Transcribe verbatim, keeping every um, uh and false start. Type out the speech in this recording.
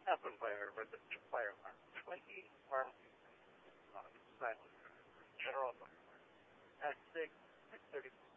Apple fire, but the fire one. twenty or uh, silent. They're all at six, six thirty.